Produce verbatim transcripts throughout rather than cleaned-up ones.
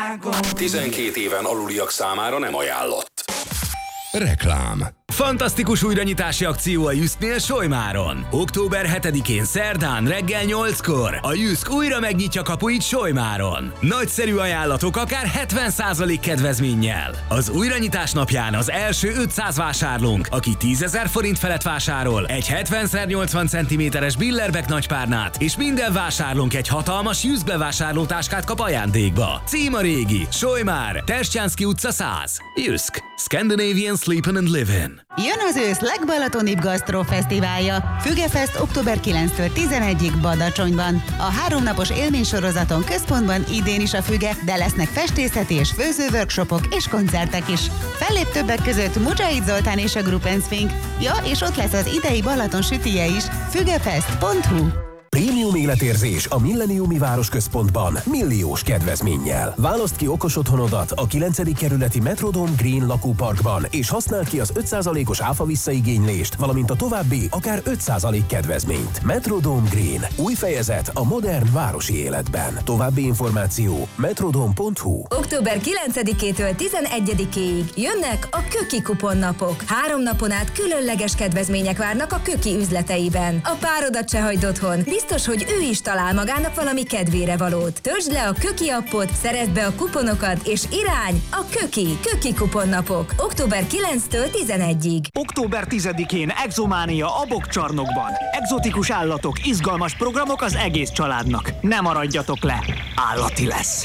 világon. tizenkét éven aluliak számára nem ajánlott. Reklám. Fantasztikus újranyitási akció a Jysknél Solymáron. október hetedikén szerdán reggel nyolckor a Jysk újra megnyitja kapuit Solymáron. Nagyszerű ajánlatok akár hetven százalék kedvezménnyel. Az újranyitás napján az első ötszáz vásárlónk, aki tízezer forint felett vásárol, egy hetven szer nyolcvan centiméteres Billerbeck nagypárnát, és minden vásárlónk egy hatalmas Jysk bevásárlótáskát kap ajándékba. Cím a régi, Solymár, Terstjánszky utca száz. Jysk. Scandinavian Sleepin' and Livin'. Jön az ősz legbalatonibb gasztrofesztiválja. Fügefest október kilencedikétől tizenegyedikéig Badacsonyban. A háromnapos élménysorozaton központban idén is a Füge, de lesznek festészeti és főzőworkshopok és koncertek is. Fellép többek között Mujahid Zoltán és a Gruppen Swing. Ja, és ott lesz az idei Balaton sütije is. fügefest pont hu. Prémium életérzés a Milleniumi Városközpontban milliós kedvezménnyel. Válaszd ki okos otthonodat a kilencedik kerületi Metrodome Green lakóparkban, és használd ki az öt százalékos áfa visszaigénylést, valamint a további akár öt százalék kedvezményt. Metrodome Green. Új fejezet a modern városi életben. További információ metrodome pont hu. október kilencedikétől tizenegyedikéig jönnek a Köki kuponnapok. Három napon át különleges kedvezmények várnak a Köki üzleteiben. A párodat se hagyd otthon. Biztos, hogy ő is talál magának valami kedvére valót. Töltsd le a Köki appot, szerezd be a kuponokat, és irány a Köki. Köki kuponnapok. október kilencedikétől tizenegyedikéig. október tizedikén Exománia a Bokcsarnokban. Egzotikus állatok, izgalmas programok az egész családnak. Ne maradjatok le, állati lesz.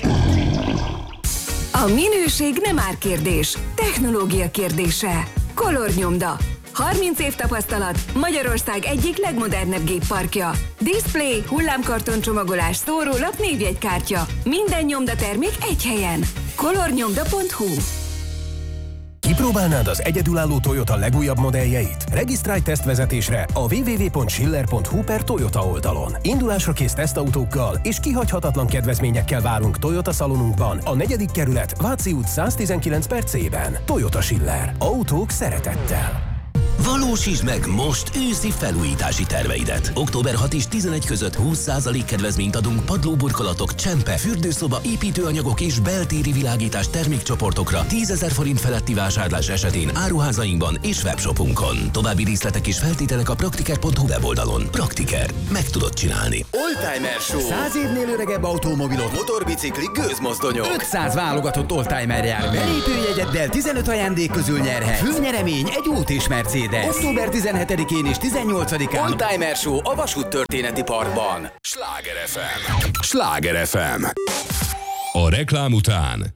A minőség nem árkérdés, technológia kérdése. Kolornyomda. harminc év tapasztalat, Magyarország egyik legmodernebb gépparkja. Display, hullámkarton csomagolás, szórólap, névjegykártya. Minden nyomdatermék egy helyen. kolornyomda pont hu. Kipróbálnád az egyedülálló Toyota legújabb modelljeit? Regisztrálj tesztvezetésre a double-u double-u double-u pont schiller pont hu per Toyota oldalon. Indulásra kész tesztautókkal és kihagyhatatlan kedvezményekkel várunk Toyota szalonunkban, a negyedik kerület, Váci út száztizenkilenc per C-ben. Toyota Schiller. Autók szeretettel. Valósítsd meg most őszi felújítási terveidet. október hatodika és tizenegy között húsz százalék kedvezményt adunk padlóburkolatok, csempe, fürdőszoba, építőanyagok és beltéri világítás termékcsoportokra tízezer forint feletti vásárlás esetén áruházainkban és webshopunkon. További részletek és feltételek a praktiker pont hu weboldalon. Praktiker. Meg tudod csinálni. Oldtimer Show. Száz évnél öregebb automobilok, motorbiciklik, gőzmozdonyok. ötszáz válogatott oldtimer jár. Belépőjegyeddel tizenöt ajándék közül nyerhetsz. Főnyeremény egy út és Mercedes. október tizenhetedikén és tizennyolcadikán Oldtimer Show a Vasúttörténeti Parkban. Sláger ef em. Sláger ef em. A reklám után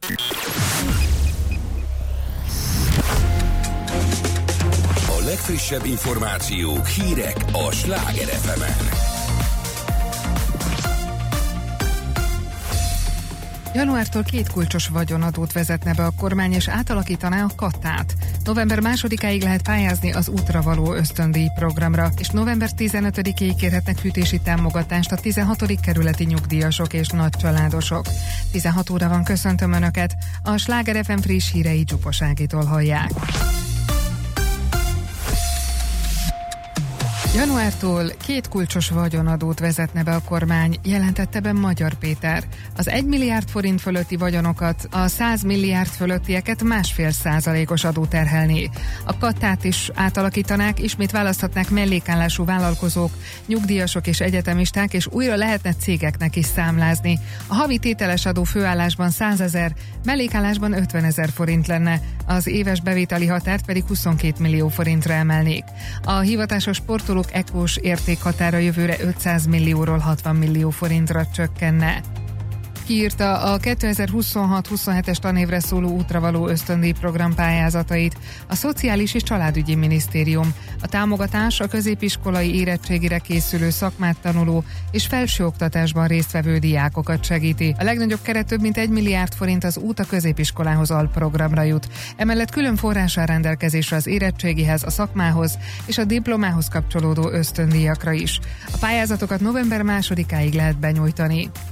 a legfrissebb információk, hírek a Sláger ef emen. Januártól két kulcsos vagyonadót vezetne be a kormány, és átalakítaná a kattát. november másodikáig lehet pályázni az útra való ösztöndíj programra, és november tizenötödikéig kérhetnek fűtési támogatást a tizenhatodik kerületi nyugdíjasok és nagycsaládosok. tizenhat óra van, köszöntöm Önöket, a Sláger ef em friss hírei Csupos Ágitól hallják. Januártól két kulcsos vagyonadót vezetne be a kormány, jelentette be Magyar Péter. Az egy milliárd forint fölötti vagyonokat, a száz milliárd fölöttieket másfél százalékos adó terhelné. A kattát is átalakítanák, ismét választhatnák mellékállású vállalkozók, nyugdíjasok és egyetemisták, és újra lehetne cégeknek is számlázni. A havi tételes adó főállásban százezer, mellékállásban ötvenezer forint lenne, az éves bevételi határt pedig huszonkét millió forintra emelnék. A hivatásos sportolók ekós értékhatára jövőre ötszáz millióról hatvan millió forintra csökkenne. Kiírta a kétezer-huszonhat huszonhetes tanévre szóló útra való ösztöndíj program pályázatait a Szociális és Családügyi Minisztérium. A támogatás a középiskolai érettségire készülő szakmát tanuló és felsőoktatásban résztvevő diákokat segíti. A legnagyobb keret több mint egy milliárd forint az Út a középiskolához alprogramra jut. Emellett külön forrás áll rendelkezésre az érettségihez, a szakmához és a diplomához kapcsolódó ösztöndíjakra is. A pályázatokat november másodikáig lehet benyújtani.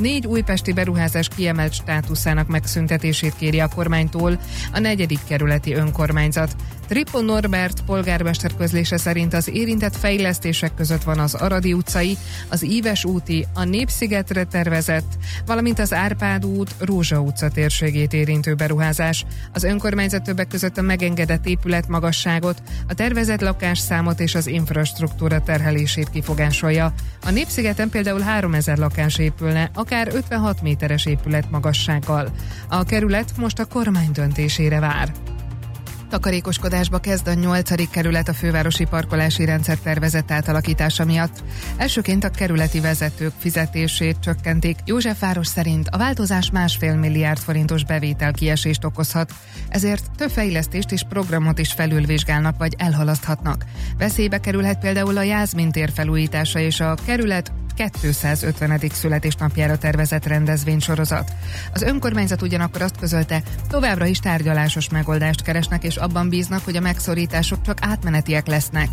Négy újpesti beruházás kiemelt státuszának megszüntetését kéri a kormánytól a negyedik kerületi önkormányzat. Tripon Norbert polgármester közlése szerint az érintett fejlesztések között van az Aradi utcai, az Íves úti, a Népszigetre tervezett, valamint az Árpád út, Rózsa utca térségét érintő beruházás. Az önkormányzat többek között a megengedett épületmagasságot, a tervezett lakásszámot és az infrastruktúra terhelését kifogásolja. A Népszigeten például háromezer lakás épülne, akár ötvenhat méteres épületmagassággal. A kerület most a kormány döntésére vár. Takarékoskodásba kezd a nyolcadik kerület a fővárosi parkolási rendszer tervezett átalakítása miatt. Elsőként a kerületi vezetők fizetését csökkentik. Józsefváros szerint a változás másfél milliárd forintos bevételkiesést okozhat, ezért több fejlesztést és programot is felülvizsgálnak vagy elhalaszthatnak. Veszélybe kerülhet például a Jászmin tér felújítása és a kerület kétszázötvenedik születésnapjára tervezett rendezvénysorozat. Az önkormányzat ugyanakkor azt közölte, továbbra is tárgyalásos megoldást keresnek, és abban bíznak, hogy a megszorítások csak átmenetiek lesznek.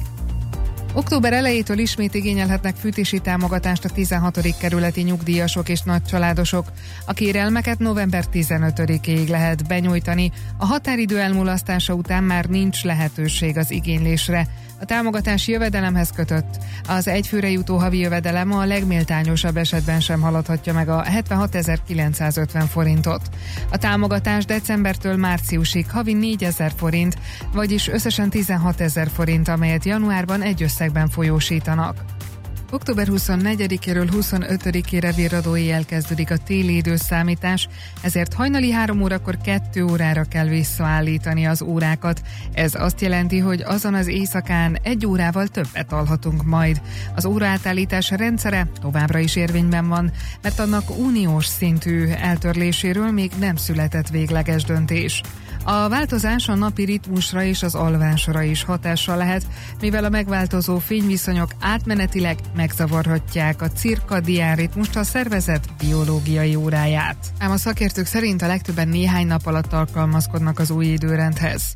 Október elejétől ismét igényelhetnek fűtési támogatást a tizenhatodik kerületi nyugdíjasok és nagycsaládosok. A kérelmeket november tizenötödikéig lehet benyújtani, a határidő elmulasztása után már nincs lehetőség az igénylésre. A támogatás jövedelemhez kötött. Az egyfőre jutó havi jövedelem a legméltányosabb esetben sem haladhatja meg a hetvenhatezer-kilencszázötven forintot. A támogatás decembertől márciusig havi négyezer forint, vagyis összesen tizenhatezer forint, amelyet januárban egy összegben folyósítanak. október huszonnegyedikéről huszonötödikére virradóig elkezdődik a téli időszámítás, ezért hajnali három órakor kettő órára kell visszaállítani az órákat. Ez azt jelenti, hogy azon az éjszakán egy órával többet alhatunk majd. Az óraátállítás rendszere továbbra is érvényben van, mert annak uniós szintű eltörléséről még nem született végleges döntés. A változás a napi ritmusra és az alvásra is hatással lehet, mivel a megváltozó fényviszonyok átmenetileg megzavarhatják a cirkadián ritmust, a szervezet biológiai óráját. Ám a szakértők szerint a legtöbben néhány nap alatt alkalmazkodnak az új időrendhez.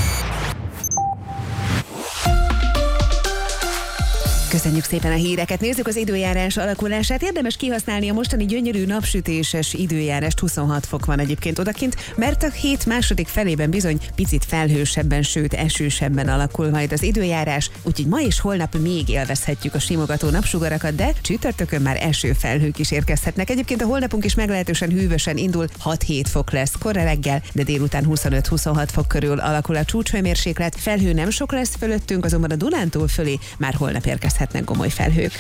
Köszönjük szépen a híreket, nézzük az időjárás alakulását. Érdemes kihasználni a mostani gyönyörű napsütéses időjárást, huszonhat fok van egyébként odakint, mert a hét második felében bizony picit felhősebben, sőt esősebben alakul majd az időjárás, úgyhogy ma és holnap még élvezhetjük a simogató napsugarakat, de csütörtökön már esőfelhők is érkezhetnek. Egyébként a holnapunk is meglehetősen hűvösen indul, hat-hét fok lesz korra reggel, de délután huszonöt-huszonhat fok körül alakul a csúcshőmérséklet. Felhő nem sok lesz fölöttünk, azonban a Dunántúl fölé már holnap érkezhet gomoly felhők.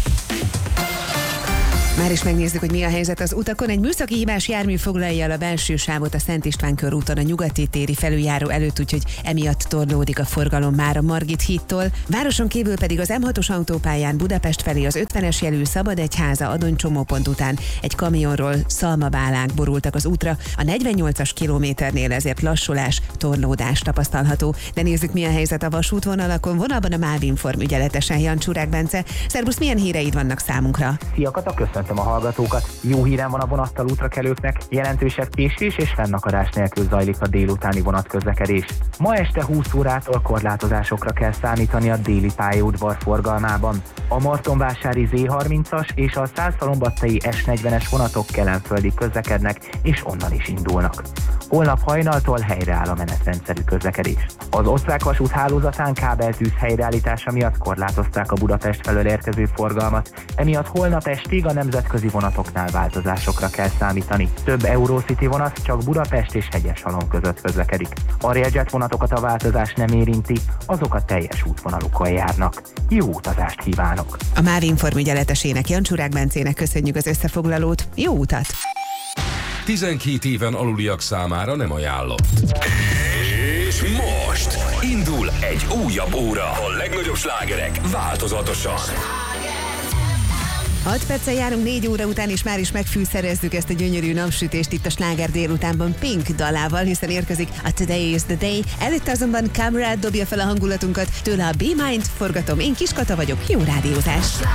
Már is megnézzük, hogy mi a helyzet az utakon. Egy műszaki hibás jármű foglalja el a belső sávot a Szent István körúton a nyugati téri felüljáró előtt, úgyhogy emiatt torlódik a forgalom már a Margit hídtól. Városon kívül pedig az M hatos autópályán Budapest felé az ötvenes jelű Szabadegyháza Adony csomópont után egy kamionról szalmabálák borultak az útra. A negyvennyolcas kilométernél ezért lassulás, torlódás tapasztalható. De nézzük, mi a helyzet a vasútvonalakon. Vonalban a Mávinform ügyeletesen Jancsúrák Bence. Szerbusz, milyen híreid vannak számunkra? Szia Kata, köszönöm a hallgatókat. Jó hírem van a vonattal útrakelőknek, jelentősebb késés és fennakadás nélkül zajlik a délutáni vonatközlekedés. Ma este húsz órától korlátozásokra kell számítani a déli pályaudvar forgalmában. A Martonvásári zé harmincas és a Szászhalombattei es negyvenes vonatok kelenföldig közlekednek, és onnan is indulnak. Holnap hajnaltól helyreáll a menetrendszerű közlekedés. Az osztrák vasút hálózatán kábeltűz helyreállítása miatt korlátozták a Budapest felől érkező forgalmat, emiatt holnap estig a nemzetközi vonatoknál változásokra kell számítani. Több Eurocity vonat csak Budapest és Hegyeshalom között közlekedik. A Railjet vonatokat a változás nem érinti, azok a teljes útvonalukon járnak. Jó utazást kívánok! A Mávinform ügyeletesének, Jancsúrák Bencének köszönjük az összefoglalót. Jó utat! tizenkét éven aluliak számára nem ajánlott. És most indul egy újabb óra. A legnagyobb slágerek változatosan. hat perccel járunk négy óra után, és már is megfűszerezzük ezt a gyönyörű napsütést itt a Sláger délutánban Pink dalával, hiszen érkezik a Today is the Day. Előtte azonban Kamrad dobja fel a hangulatunkat, tőle a Be Mind forgatom. Én Kis Kata vagyok, jó rádiózás!